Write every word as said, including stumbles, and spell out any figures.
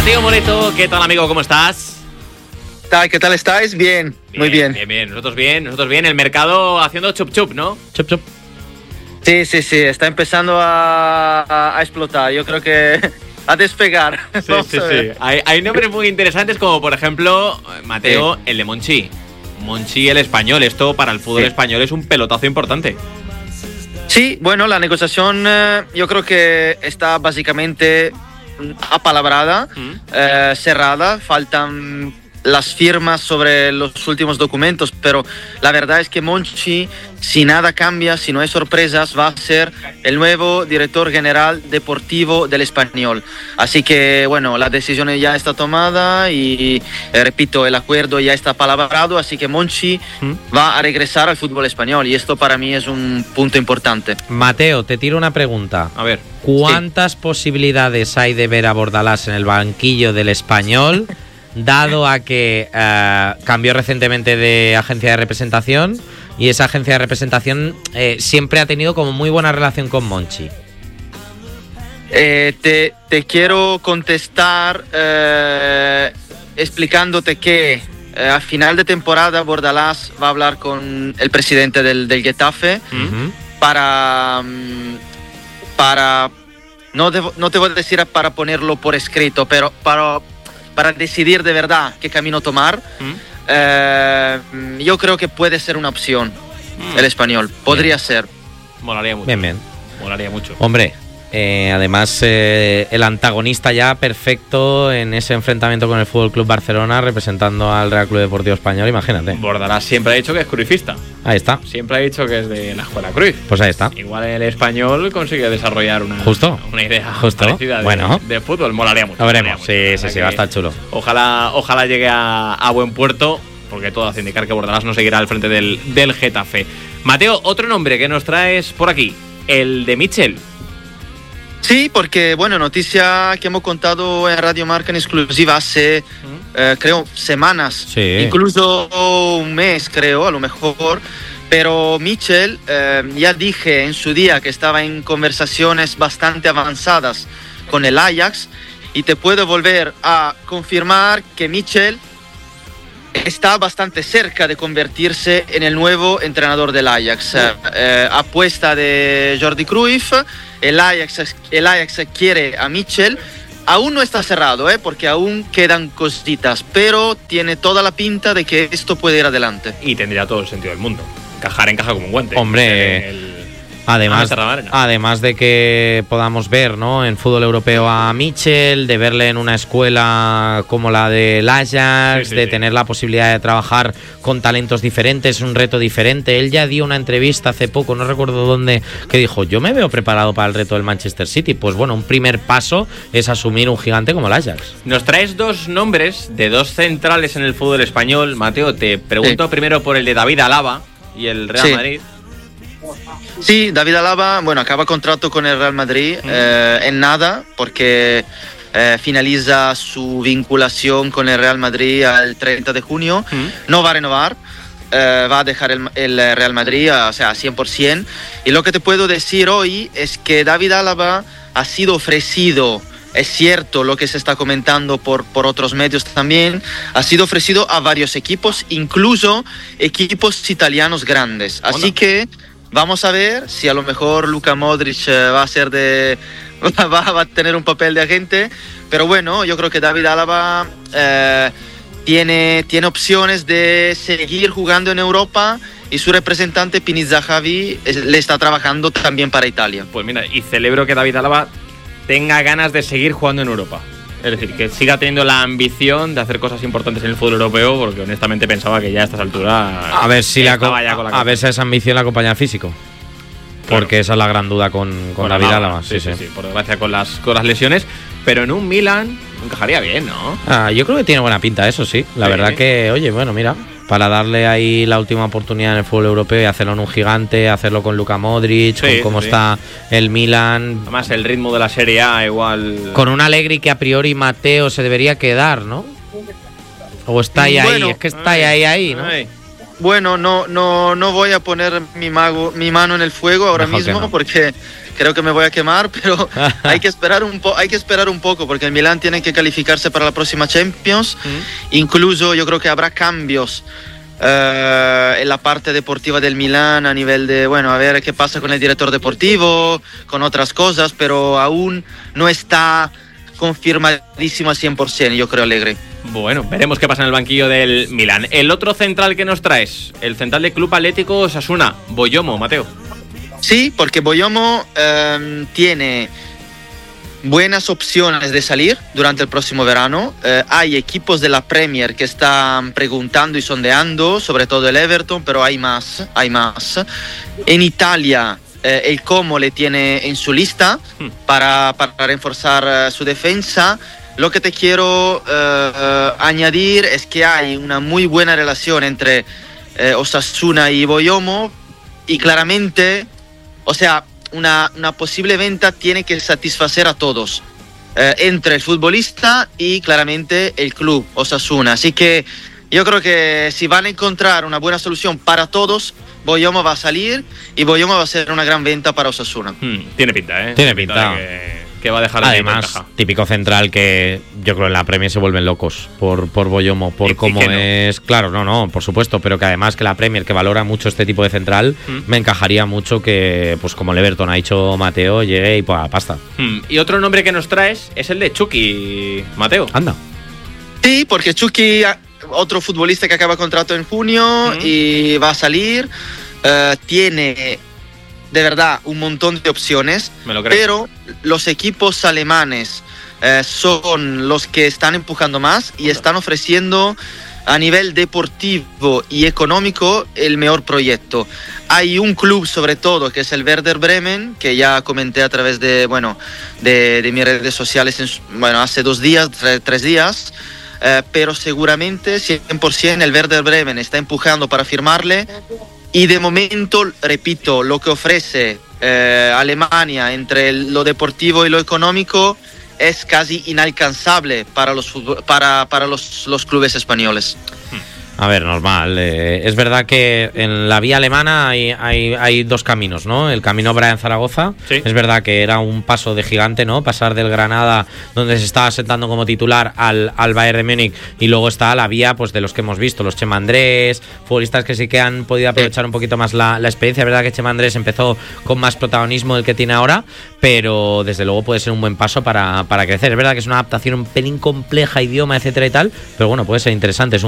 Mateo Moreto, ¿qué tal, amigo? ¿Cómo estás? ¿Qué tal estáis? Bien, bien muy bien. Bien, bien, nosotros bien, nosotros bien. El mercado haciendo chup chup, ¿no? Chup chup. Sí, sí, sí, está empezando a, a, a explotar. Yo creo que a despegar. Sí, sí, sí. Hay, hay nombres muy interesantes como, por ejemplo, Mateo, sí. el de Monchi. Monchi, el español. Esto para el fútbol sí. español es un pelotazo importante. Sí, bueno, la negociación eh, yo creo que está básicamente apalabrada, mm. eh, cerrada. Faltan las firmas sobre los últimos documentos, pero la verdad es que Monchi, si nada cambia, si no hay sorpresas, va a ser el nuevo director general deportivo del Español. Así que, bueno, la decisión ya está tomada y, eh, repito, el acuerdo ya está palabrado, así que Monchi ¿Mm? va a regresar al fútbol español y esto para mí es un punto importante. Mateo, te tiro una pregunta. A ver. ¿Cuántas sí. posibilidades hay de ver a Bordalás en el banquillo del Español? Dado a que eh, cambió recientemente de agencia de representación y esa agencia de representación eh, siempre ha tenido como muy buena relación con Monchi. Eh, te, te quiero contestar eh, explicándote que eh, a final de temporada Bordalás va a hablar con el presidente del, del Getafe uh-huh. para, para no, debo, no te voy a decir para ponerlo por escrito, pero para... para decidir de verdad qué camino tomar. ¿Mm? Eh, yo creo que puede ser una opción ¿Mm? el español. Podría bien. ser. Molaría mucho. Bien, bien. Molaría mucho. Hombre, eh, además eh, el antagonista ya perfecto en ese enfrentamiento con el F C Barcelona representando al Real Club Deportivo Español, imagínate. Bordalás siempre ha dicho que es cruifista. Ahí está. Siempre ha dicho que es de la escuela Cruyff. Pues ahí está. Igual el español consigue desarrollar una, Justo. una idea Justo. parecida de, bueno. de fútbol. Molaría mucho. Lo veremos. Mucho. Sí, sí, sí, va a estar chulo. Ojalá, ojalá llegue a, a buen puerto, porque todo hace indicar que Bordalás no seguirá al frente del, del Getafe. Mateo, otro nombre que nos traes por aquí, el de Mitchell. Sí, porque, bueno, noticia que hemos contado en Radio Marca en exclusiva hace, ¿Mm? eh, creo, semanas. Sí. Incluso un mes, creo, a lo mejor. Pero Mitchell, eh, ya dije en su día que estaba en conversaciones bastante avanzadas con el Ajax y te puedo volver a confirmar que Mitchell está bastante cerca de convertirse en el nuevo entrenador del Ajax. Eh, eh, apuesta de Jordi Cruyff, el Ajax, el Ajax quiere a Mitchell. Aún no está cerrado, ¿eh? porque aún quedan cositas, pero tiene toda la pinta de que esto puede ir adelante. Y tendría todo el sentido del mundo. Encajar encaja como un guante. Hombre, el... además, además de que podamos ver, ¿no?, en fútbol europeo a Mitchell, de verle en una escuela como la del Ajax, sí, sí, de sí. tener la posibilidad de trabajar con talentos diferentes, un reto diferente. Él ya dio una entrevista hace poco, no recuerdo dónde, que dijo, yo me veo preparado para el reto del Manchester City. Pues bueno, un primer paso es asumir un gigante como el Ajax. Nos traes dos nombres de dos centrales en el fútbol español. Mateo, te pregunto sí. primero por el de David Alaba y el Real sí. Madrid. Sí, David Alaba, bueno, acaba contrato con el Real Madrid mm. eh, en nada, porque eh, finaliza su vinculación con el Real Madrid el treinta de junio. Mm. No va a renovar, eh, va a dejar el, el Real Madrid, o sea, cien por ciento. Y lo que te puedo decir hoy es que David Alaba ha sido ofrecido, es cierto lo que se está comentando por, por otros medios también, ha sido ofrecido a varios equipos, incluso equipos italianos grandes. Así Hola. que vamos a ver si a lo mejor Luka Modric va a ser de va, va a tener un papel de agente, pero bueno, yo creo que David Alaba eh, tiene, tiene opciones de seguir jugando en Europa y su representante Pini Zahavi le está trabajando también para Italia. Pues mira, y celebro que David Alaba tenga ganas de seguir jugando en Europa. Es decir, que siga teniendo la ambición de hacer cosas importantes en el fútbol europeo, porque honestamente pensaba que ya a estas alturas a ver si la, co- ya con la a ver si esa ambición la acompaña el físico. Claro. Porque esa es la gran duda con, con David Alaba. Sí, sí, sí, sí, por desgracia con las, con las lesiones. Pero en un Milan encajaría bien, ¿no? Ah, yo creo que tiene buena pinta, eso sí. La sí. verdad que, oye, bueno, mira, para darle ahí la última oportunidad en el fútbol europeo y hacerlo en un gigante, hacerlo con Luka Modric, sí, con cómo sí. está el Milan. Además, el ritmo de la Serie A igual. Con un Allegri que a priori Mateo se debería quedar, ¿no? O está ahí, bueno, ahí, es que está ay, ahí, ahí, ¿no? Ay. Bueno, no, no, no voy a poner mi, mago, mi mano en el fuego ahora Mejor mismo, no. porque creo que me voy a quemar, pero hay que esperar un po- hay que esperar un poco porque el Milan tiene que calificarse para la próxima Champions. Mm. Incluso yo creo que habrá cambios Uh, en la parte deportiva del Milan a nivel de, bueno, a ver qué pasa con el director deportivo, con otras cosas, pero aún no está confirmadísimo al cien por ciento, yo creo, Allegri. Bueno, veremos qué pasa en el banquillo del Milan. El otro central que nos traes, el central del Club Atlético Osasuna, Boyomo, Mateo. Sí, porque Boyomo uh, tiene buenas opciones de salir durante el próximo verano. Eh, hay equipos de la Premier que están preguntando y sondeando, sobre todo el Everton, pero hay más, hay más. En Italia, eh, el Como le tiene en su lista hmm. para, para reforzar uh, su defensa. Lo que te quiero uh, uh, añadir es que hay una muy buena relación entre uh, Osasuna y Boyomo y claramente, o sea, Una, una posible venta tiene que satisfacer a todos, eh, entre el futbolista y claramente el club Osasuna. Así que yo creo que si van a encontrar una buena solución para todos, Boyomo va a salir y Boyomo va a ser una gran venta para Osasuna. Hmm, tiene pinta, ¿eh? Tiene pinta. pinta que, que va a dejar además caja. Típico central que yo creo en la Premier se vuelven locos por, por Boyomo, por cómo no. es. Claro, no, no, por supuesto, pero que además que la Premier, que valora mucho este tipo de central, hmm. me encajaría mucho que, pues como el Everton ha dicho Mateo, llegue y pues a pasta. Hmm. Y otro nombre que nos traes es el de Chucky, Mateo. Anda. Sí, porque Chucky, otro futbolista que acaba contrato en junio hmm. y va a salir, uh, tiene de verdad un montón de opciones, Me lo creo. Pero los equipos alemanes eh, son los que están empujando más y están ofreciendo a nivel deportivo y económico el mejor proyecto. Hay un club sobre todo que es el Werder Bremen, que ya comenté a través de, bueno, de, de mis redes sociales en, bueno, hace dos días, tres, tres días, eh, pero seguramente cien por ciento el Werder Bremen está empujando para firmarle. Y de momento, repito, lo que ofrece eh, Alemania entre el, lo deportivo y lo económico es casi inalcanzable para los, para, para los, los clubes españoles. A ver, normal. Eh, es verdad que en la vía alemana hay, hay, hay dos caminos, ¿no? El camino Brian Zaragoza. Sí. Es verdad que era un paso de gigante, ¿no? Pasar del Granada, donde se estaba sentando como titular, al, al Bayern de Múnich. Y luego está la vía, pues, de los que hemos visto, los Chema Andrés, futbolistas que sí que han podido aprovechar un poquito más la, la experiencia. Es verdad que Chema Andrés empezó con más protagonismo del que tiene ahora, pero desde luego puede ser un buen paso para, para crecer. Es verdad que es una adaptación un pelín compleja, idioma, etcétera y tal, pero bueno, puede ser interesante. Es un